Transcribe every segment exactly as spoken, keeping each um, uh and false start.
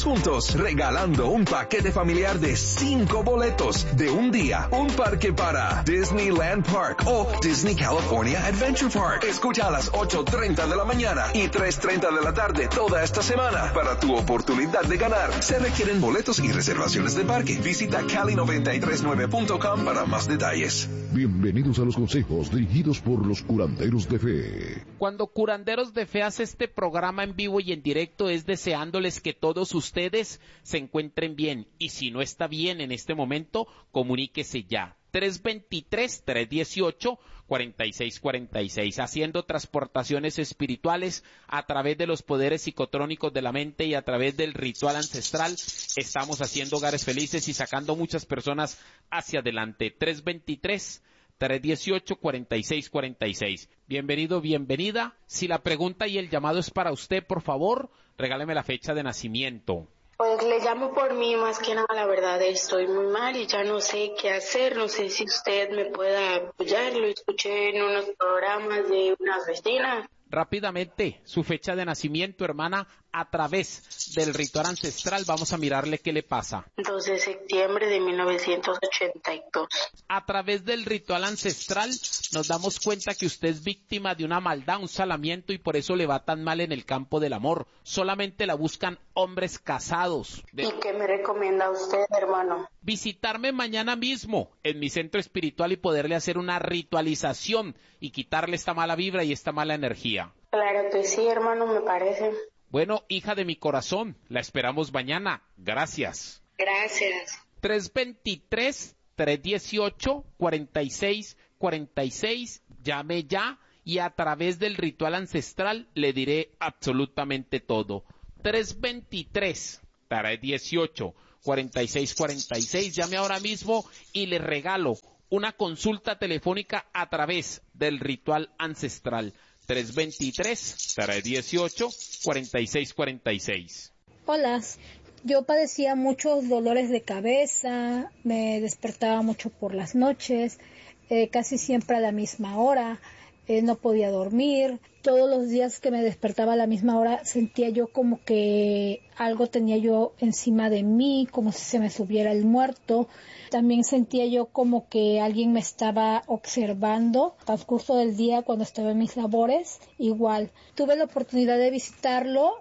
Juntos regalando un paquete familiar de cinco boletos de un día, un parque para Disneyland Park o Disney California Adventure Park. Escucha a las ocho treinta de la mañana y tres treinta de la tarde toda esta semana para tu oportunidad de ganar. Se requieren boletos y reservaciones de parque. Visita cali noventa y tres nueve punto com para más detalles. Bienvenidos a los consejos dirigidos por los curanderos de fe. Cuando Curanderos de Fe hace este programa en vivo y en directo es deseándoles que todos ustedes se encuentren bien, y si no está bien en este momento, comuníquese ya. tres dos tres, tres uno ocho, cuatro seis cuatro seis, haciendo transportaciones espirituales a través de los poderes psicotrónicos de la mente y a través del ritual ancestral. Estamos haciendo hogares felices y sacando muchas personas hacia adelante. tres dos tres, tres uno ocho, cuatro seis cuatro seis. Bienvenido, bienvenida. Si la pregunta y el llamado es para usted, por favor, regáleme la fecha de nacimiento. Pues le llamo por mí, más que nada, la verdad, estoy muy mal y ya no sé qué hacer, no sé si usted me pueda apoyar, lo escuché en unos programas de unas vecinas. Rápidamente, su fecha de nacimiento, hermana, a través del ritual ancestral, vamos a mirarle qué le pasa. doce de septiembre de mil novecientos ochenta y dos. A través del ritual ancestral nos damos cuenta que usted es víctima de una maldad, un salamiento, y por eso le va tan mal en el campo del amor. Solamente la buscan hombres casados. De... ¿Y qué me recomienda usted, hermano? Visitarme mañana mismo en mi centro espiritual y poderle hacer una ritualización y quitarle esta mala vibra y esta mala energía. Claro que sí, hermano, me parece. Bueno, hija de mi corazón, la esperamos mañana. Gracias. Gracias. tres dos tres, tres uno ocho, cuatro seis cuatro seis, llame ya y a través del ritual ancestral le diré absolutamente todo. tres dos tres, tres uno ocho, cuatro seis cuatro seis, llame ahora mismo y le regalo una consulta telefónica a través del ritual ancestral. tres dos tres, tres uno ocho, cuatro seis cuatro seis. Hola, yo padecía muchos dolores de cabeza, me despertaba mucho por las noches, eh, casi siempre a la misma hora, eh, no podía dormir. Todos los días que me despertaba a la misma hora sentía yo como que algo tenía yo encima de mí, como si se me subiera el muerto. También sentía yo como que alguien me estaba observando al transcurso del día cuando estaba en mis labores. Igual, tuve la oportunidad de visitarlo,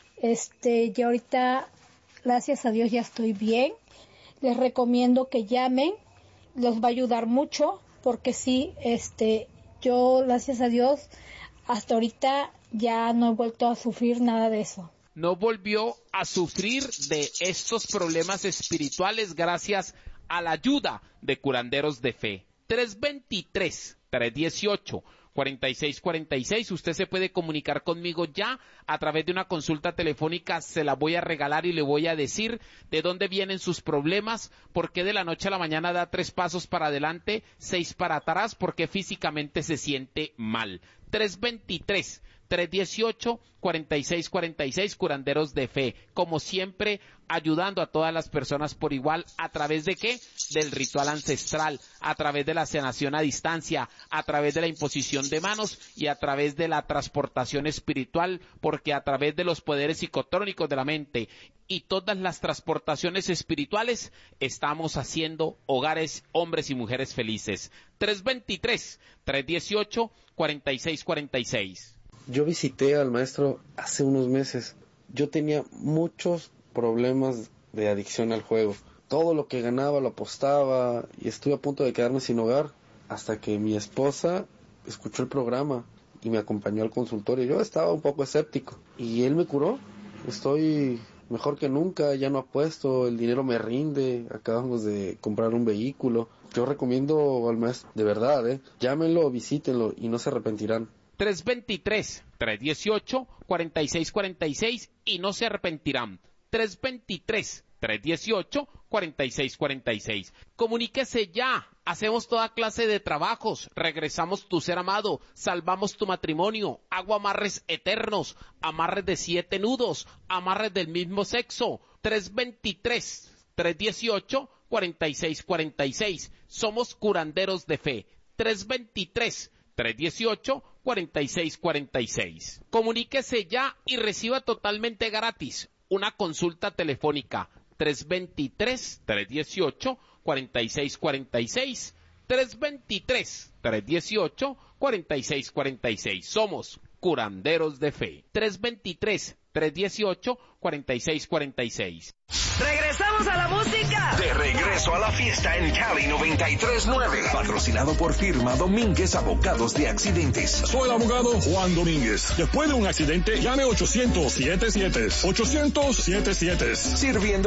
este, y ahorita, gracias a Dios, ya estoy bien. Les recomiendo que llamen, les va a ayudar mucho, porque sí, este, yo, gracias a Dios, hasta ahorita ya no he vuelto a sufrir nada de eso. No volvió a sufrir de estos problemas espirituales gracias a la ayuda de Curanderos de Fe. tres dos tres, tres uno ocho, cuatro seis cuatro seis. Usted se puede comunicar conmigo ya a través de una consulta telefónica. Se la voy a regalar y le voy a decir de dónde vienen sus problemas, por qué de la noche a la mañana da tres pasos para adelante, seis para atrás, porque físicamente se siente mal. tres dos tres, tres uno ocho, cuatro seis cuatro seis, Curanderos de Fe, como siempre ayudando a todas las personas por igual. ¿A través de qué? Del ritual ancestral, a través de la sanación a distancia, a través de la imposición de manos y a través de la transportación espiritual, porque a través de los poderes psicotrónicos de la mente y todas las transportaciones espirituales estamos haciendo hogares, hombres y mujeres felices. tres dos tres, tres uno ocho, cuatro seis cuatro seis. Yo visité al maestro hace unos meses. Yo tenía muchos problemas de adicción al juego. Todo lo que ganaba lo apostaba y estuve a punto de quedarme sin hogar hasta que mi esposa escuchó el programa y me acompañó al consultorio. Yo estaba un poco escéptico y él me curó. Estoy mejor que nunca, ya no apuesto, el dinero me rinde, acabamos de comprar un vehículo. Yo recomiendo al maestro, de verdad, eh, llámenlo, visítenlo y no se arrepentirán. tres dos tres, tres uno ocho, cuatro seis cuatro seis y no se arrepentirán. tres dos tres, tres uno ocho, cuatro seis cuatro seis. Comuníquese ya. Hacemos toda clase de trabajos. Regresamos tu ser amado. Salvamos tu matrimonio. Hago amarres eternos. Amarres de siete nudos. Amarres del mismo sexo. tres dos tres, tres uno ocho, cuatro seis cuatro seis. Somos Curanderos de Fe. tres dos tres, tres uno ocho, cuatro seis cuatro seis. Comuníquese ya y reciba totalmente gratis una consulta telefónica tres dos tres, tres uno ocho, cuatro seis cuatro seis, tres dos tres, tres uno ocho, cuatro seis cuatro seis. Somos Curanderos de Fe. tres dos tres, tres uno ocho, cuatro seis cuatro seis. ¡Regresamos a la música! De regreso a la fiesta en Cali noventa y tres nueve. Patrocinado por firma Domínguez Abogados de Accidentes. Soy el abogado Juan Domínguez. Después de un accidente, llame ochocientos, setenta y siete. ochocientos, setenta y siete. Sirviendo